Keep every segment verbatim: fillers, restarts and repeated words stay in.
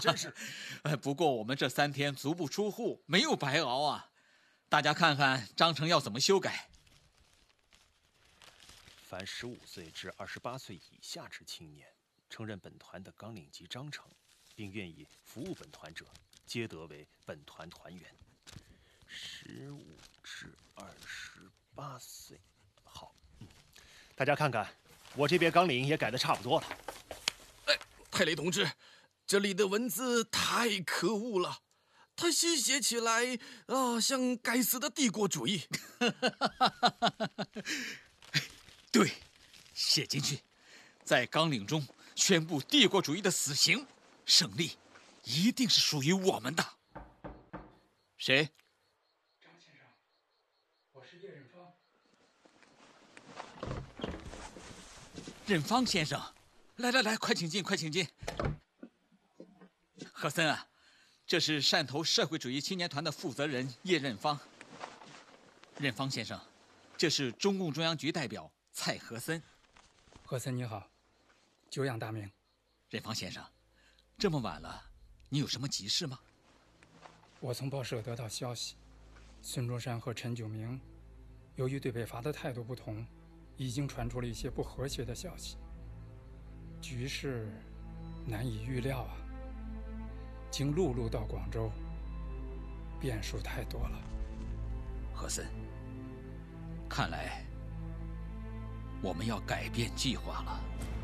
真是。 不过我们这三天足不出户，没有白熬啊！大家看看章程要怎么修改。 凡十五岁至二十八岁以下之青年，承认本团的纲领及章程，并愿意服务本团者，皆得为本团团员。十五至二十八岁，好，嗯，大家看看，我这边纲领也改得差不多了。 哎，太雷同志，这里的文字太可恶了，它写写起来啊，像该死的帝国主义。 对，写进去，在纲领中宣布帝国主义的死刑，胜利一定是属于我们的。谁？ 张先生，我是叶任芳。 任芳先生，来来来，快请进，快请进。和森啊，这是汕头社会主义青年团的负责人叶任芳。任芳先生，这是中共中央局代表蔡和森。 和森你好，久仰大名。 任芳先生，这么晚了，你有什么急事吗？ 我从报社得到消息，孙中山和陈炯明由于对北伐的态度不同，已经传出了一些不和谐的消息，局势难以预料啊。经陆路到广州，变数太多了。 和森，看来我们要改变计划了。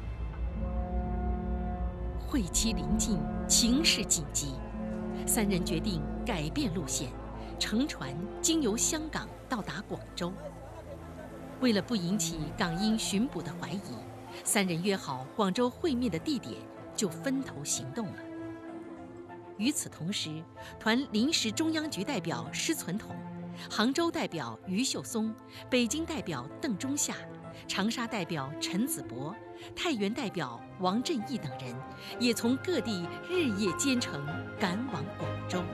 会期临近，情势紧急，三人决定改变路线，乘船经由香港到达广州。为了不引起港英巡捕的怀疑，三人约好广州会面的地点，就分头行动了。与此同时，团临时中央局代表施存统、杭州代表于秀松、北京代表邓中夏、长沙代表陈子博、太原代表王振义等人，也从各地日夜兼程赶往广州。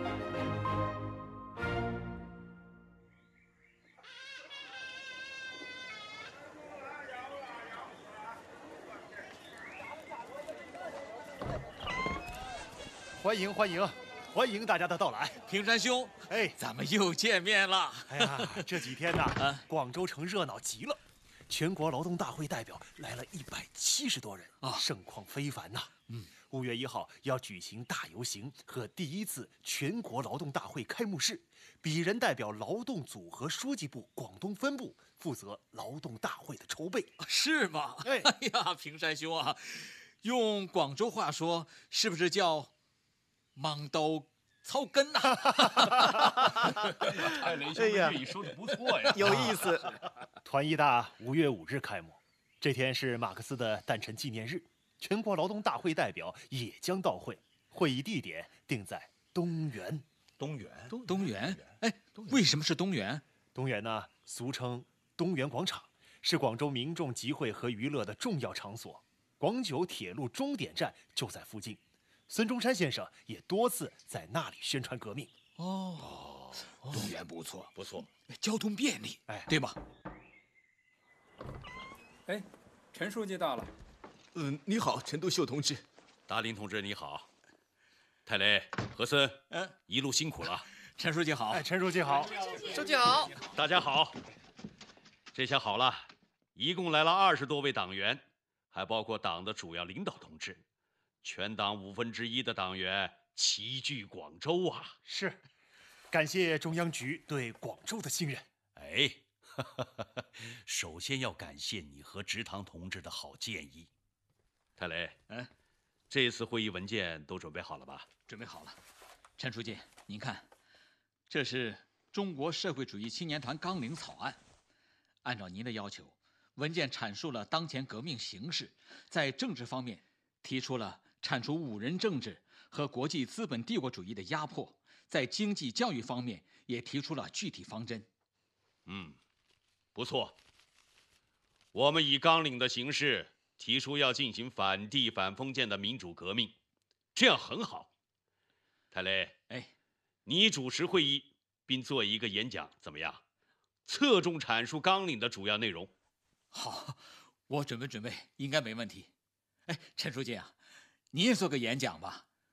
欢迎欢迎欢迎大家的到来。 平山兄， 哎， 咱们又见面了。 哎呀，这几天呢， 啊、 广州城热闹极了。全国劳动大会代表来了一百七十多人，啊，盛况非凡呐。嗯，五月一号要举行大游行和第一次全国劳动大会开幕式。鄙人代表劳动组合书记部广东分部负责劳动大会的筹备。 是吗？ 哎， 哎呀，平山兄啊，用广州话说，是不是叫忙到草根呐？ 太雷兄的粤语说的不错呀， 有意思。团一大五月五日开幕，这天是马克思的诞辰纪念日，全国劳动大会代表也将到会，会议地点定在东园。 东园， 东东园，哎，为什么是东园？ 东园呢，俗称东园广场，是广州民众集会和娱乐的重要场所。广九铁路终点站就在附近，孙中山先生也多次在那里宣传革命。 哦，东园不错， 不错， 交通便利，哎，对吧？ 哎，陈书记到了。 嗯，你好，陈独秀同志。 达林同志你好。太雷、和森，嗯，一路辛苦了。 陈书记好。 哎，陈书记好。 书记好。 大家好。这下好了，一共来了二十多位党员，还包括党的主要领导同志，全党五分之一的党员齐聚广州啊！ 是，感谢中央局对广州的信任。 哎，哈哈哈哈，首先要感谢你和直堂同志的好建议。太雷，嗯，这次会议文件都准备好了吧？ 准备好了。陈书记，您看，这是中国社会主义青年团纲领草案。按照您的要求，文件阐述了当前革命形势，在政治方面提出了铲除五人政治和国际资本帝国主义的压迫，在经济教育方面也提出了具体方针。 嗯，不错。我们以纲领的形式提出要进行反帝反封建的民主革命，这样很好。太雷， 哎， 你主持会议并做一个演讲，怎么样？侧重阐述纲领的主要内容。 好，我准备准备，应该没问题。哎，陈书记啊，你也做个演讲吧。